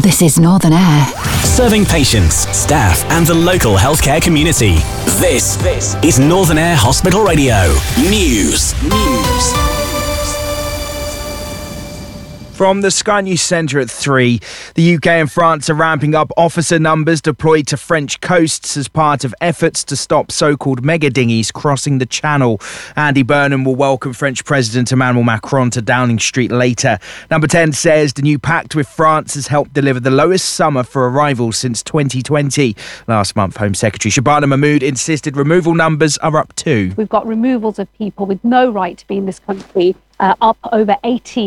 This is Northern Air. Serving patients, staff and the local healthcare community. This is Northern Air Hospital Radio. News. From the Sky News Centre at 3, the UK and France are ramping up officer numbers deployed to French coasts as part of efforts to stop so-called mega dinghies crossing the Channel. Andy Burnham will welcome French President Emmanuel Macron to Downing Street later. Number 10 says the new pact with France has helped deliver the lowest summer for arrivals since 2020. Last month, Home Secretary Shabana Mahmood insisted removal numbers are up too. We've got removals of people with no right to be in this country up over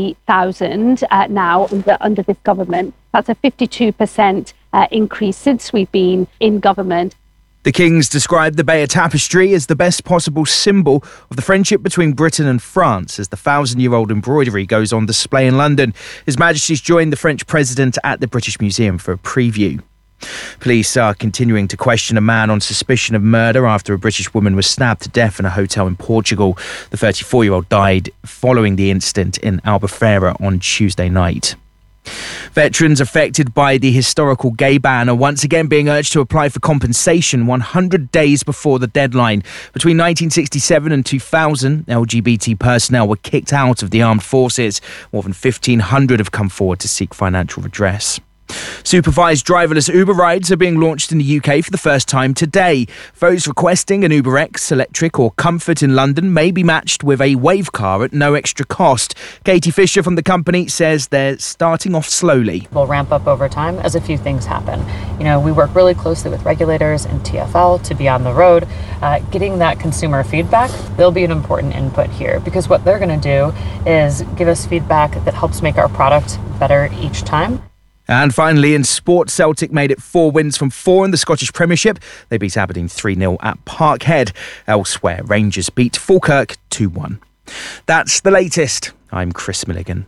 80,000 now under this government. That's a 52% increase since we've been in government. The Kings described the Bayeux Tapestry as the best possible symbol of the friendship between Britain and France as the 1,000-year-old embroidery goes on display in London. His Majesty's joined the French President at the British Museum for a preview. Police are continuing to question a man on suspicion of murder after a British woman was stabbed to death in a hotel in Portugal. The 34-year-old died following the incident in Albufeira on Tuesday night. Veterans affected by the historical gay ban are once again being urged to apply for compensation 100 days before the deadline. Between 1967 and 2000, LGBT personnel were kicked out of the armed forces. More than 1,500 have come forward to seek financial redress. Supervised driverless Uber rides are being launched in the UK for the first time today. Those requesting an UberX, Electric or Comfort in London may be matched with a Wave car at no extra cost. Katie Fisher from the company says they're starting off slowly. We'll ramp up over time as a few things happen. We work really closely with regulators and TfL to be on the road. Getting that consumer feedback, they'll be an important input here because what they're going to do is give us feedback that helps make our product better each time. And finally, in sport, Celtic made it 4 wins from 4 in the Scottish Premiership. They beat Aberdeen 3-0 at Parkhead. Elsewhere, Rangers beat Falkirk 2-1. That's the latest. I'm Chris Milligan.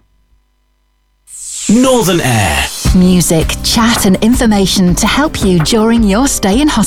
Northern Air. Music, chat and information to help you during your stay in hospital.